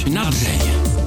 Lež na dřeň.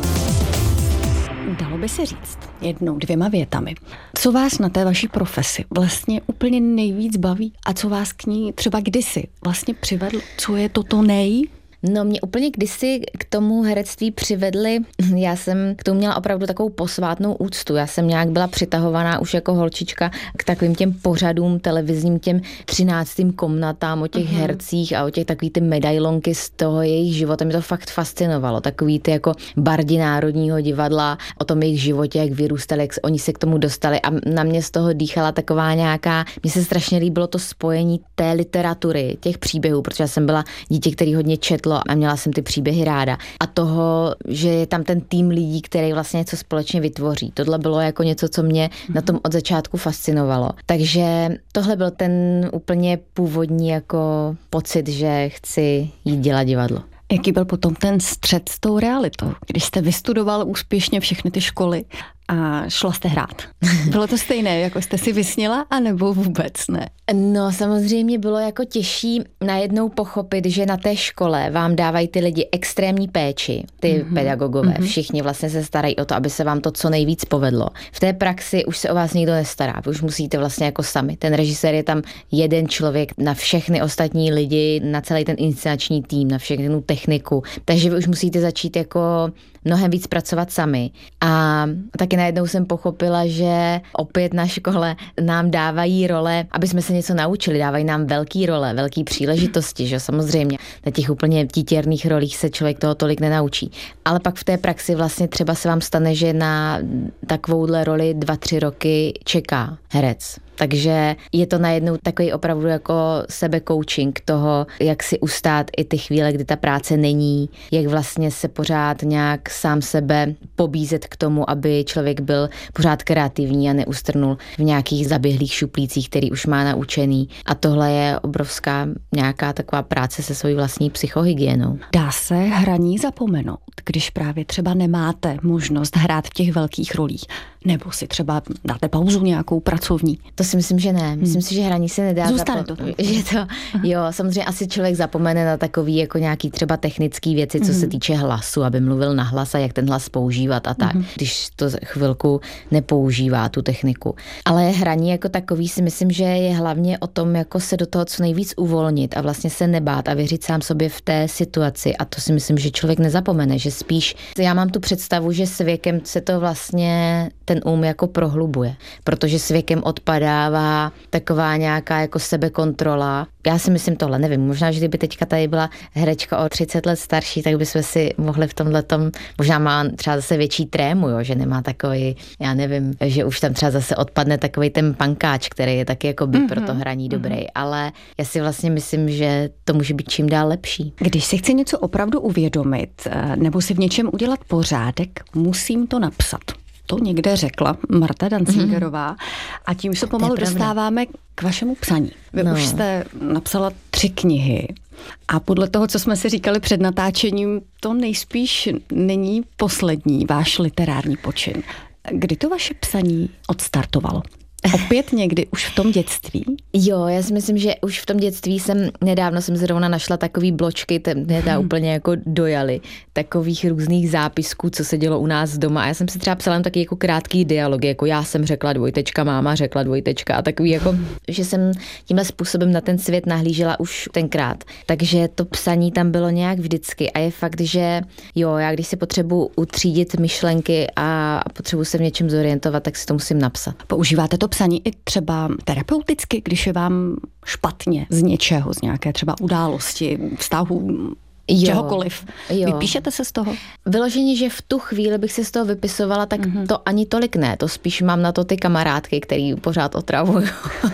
Dalo by se říct jednou, 2 větami. Co vás na té vaší profesi vlastně úplně nejvíc baví a co vás k ní třeba kdysi vlastně přivedlo? Co je to nej? No mě úplně kdysi k tomu herectví přivedli, já jsem k tomu měla opravdu takovou posvátnou úctu. Já jsem nějak byla přitahovaná už jako holčička k takovým těm pořadům televizním, těm 13. komnatám o těch hercích a o těch takový ty medailonky z toho jejich života. Mě to fakt fascinovalo. Takový ty jako bardi Národního divadla, o tom jejich životě, jak vyrůstali, jak oni se k tomu dostali a na mě z toho dýchala taková nějaká, mně se strašně líbilo to spojení té literatury, těch příběhů, protože já jsem byla dítě, který hodně četlo a měla jsem ty příběhy ráda. A toho, že je tam ten tým lidí, který vlastně něco společně vytvoří. Tohle bylo jako něco, co mě na tom od začátku fascinovalo. Takže tohle byl ten úplně původní jako pocit, že chci jít dělat divadlo. Jaký byl potom ten střet s tou realitou, když jste vystudoval úspěšně všechny ty školy a šla jste hrát? Bylo to stejné, jako jste si vysnila, anebo vůbec ne? No samozřejmě bylo jako těžší najednou pochopit, že na té škole vám dávají ty lidi extrémní péči, ty pedagogové, všichni vlastně se starají o to, aby se vám to co nejvíc povedlo. V té praxi už se o vás nikdo nestará, vy už musíte vlastně jako sami. Ten režisér je tam jeden člověk na všechny ostatní lidi, na celý ten inscenační tým, na všechnu techniku, takže vy už musíte začít jako mnohem víc pracovat sami. A taky najednou jsem pochopila, že opět na škole nám dávají role, aby jsme se něco naučili, dávají nám velký role, velký příležitosti, že samozřejmě. Na těch úplně titěrných rolích se člověk toho tolik nenaučí. Ale pak v té praxi vlastně třeba se vám stane, že na takovouhle roli 2-3 roky čeká herec. Takže je to najednou takový opravdu jako sebe-coaching toho, jak si ustát i ty chvíle, kdy ta práce není, jak vlastně se pořád nějak sám sebe pobízet k tomu, aby člověk byl pořád kreativní a neustrnul v nějakých zaběhlých šuplících, který už má naučený. A tohle je obrovská nějaká taková práce se svojí vlastní psychohygienou. Dá se hraní zapomenout, když právě třeba nemáte možnost hrát v těch velkých rolích? Nebo si třeba dáte pauzu nějakou pracovní? To si myslím, že ne. Myslím si, že hraní se nedá zapomenout. Jo, samozřejmě asi člověk zapomene na takový jako nějaký třeba technický věci, co se týče hlasu, aby mluvil na hlas a jak ten hlas používat a tak, když to chvilku nepoužívá tu techniku. Ale hraní jako takový si myslím, že je hlavně o tom jako se do toho co nejvíc uvolnit a vlastně se nebát a věřit sám sobě v té situaci a to si myslím, že člověk nezapomene, že spíš já mám tu představu, že s věkem se to vlastně ten jako prohlubuje, protože s věkem odpadává taková nějaká jako sebekontrola. Já si myslím tohle, nevím, možná, že kdyby teďka tady byla herečka o 30 let starší, tak bychom si mohli v tomhletom, možná má třeba zase větší trému, jo, že nemá takový, já nevím, že už tam třeba zase odpadne takový ten pankáč, který je taky jako by pro to hraní dobrý, ale já si vlastně myslím, že to může být čím dál lepší. Když si chci něco opravdu uvědomit, nebo si v něčem udělat pořádek, musím to napsat. To někde řekla Marta Dancingerová a tím se pomalu dostáváme k vašemu psaní. Vy už jste napsala 3 knihy a podle toho, co jsme si říkali před natáčením, to nejspíš není poslední váš literární počin. Kdy to vaše psaní odstartovalo? Opět někdy už v tom dětství? Jo, já si myslím, že už v tom dětství nedávno jsem zrovna našla takový bločky, mě úplně jako dojaly, takových různých zápisků, co se dělo u nás doma a já jsem si třeba psala taky jako krátký dialogy, jako já jsem řekla dvojtečka, máma řekla dvojtečka a takový jako, že jsem tímhle způsobem na ten svět nahlížela už tenkrát. Takže to psaní tam bylo nějak vždycky a je fakt, že jo, já když si potřebuji utřídit myšlenky a potřebuji se v něčem zorientovat, tak si to musím napsat. Používáte to psaní i třeba terapeuticky, když je vám špatně z něčeho, z nějaké třeba události, vztahu, čehokoliv. Jo. Vypíšete se z toho? Vyloženě, že v tu chvíli bych se z toho vypisovala, tak to ani tolik ne. To spíš mám na to ty kamarádky, který pořád otravují.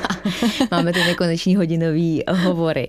Máme ty nekoneční hodinový hovory.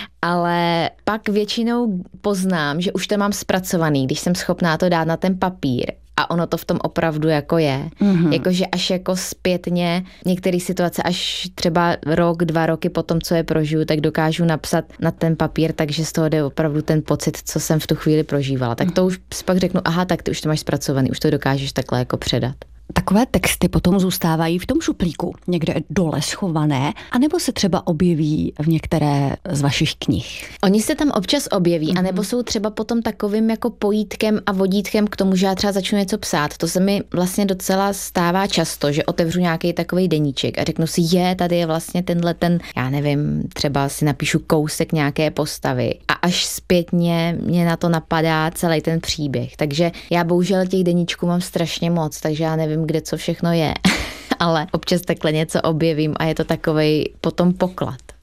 Ale pak většinou poznám, že už to mám zpracovaný, když jsem schopná to dát na ten papír. A ono to v tom opravdu jako je. Jakože až jako zpětně některé situace, až třeba 1-2 roky po tom, co je prožiju, tak dokážu napsat na ten papír, takže z toho jde opravdu ten pocit, co jsem v tu chvíli prožívala. Tak to už pak řeknu, aha, tak ty už to máš zpracovaný, už to dokážeš takhle jako předat. takové texty potom zůstávají v tom šuplíku, někde dole schované, anebo se třeba objeví v některé z vašich knih? Oni se tam občas objeví, anebo jsou třeba potom takovým jako pojítkem a vodítkem k tomu, že já třeba začnu něco psát. To se mi vlastně docela stává často, že otevřu nějaký takový deníček a řeknu si, tady je vlastně já nevím, třeba si napíšu kousek nějaké postavy a až zpětně mě na to napadá celý ten příběh. Takže já bohužel těch deníčků mám strašně moc, takže já nevím, kde co všechno je, ale občas takhle něco objevím a je to takovej potom poklad.